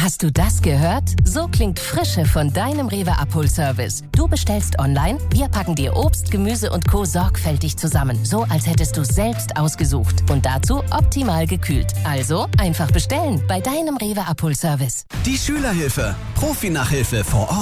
Hast du das gehört? So klingt Frische von deinem Rewe Abholservice. Du bestellst online, wir packen dir Obst, Gemüse und Co. sorgfältig zusammen. So, als hättest du selbst ausgesucht. Und dazu optimal gekühlt. Also einfach bestellen bei deinem Rewe Abholservice. Die Schülerhilfe. Profi-Nachhilfe vor Ort.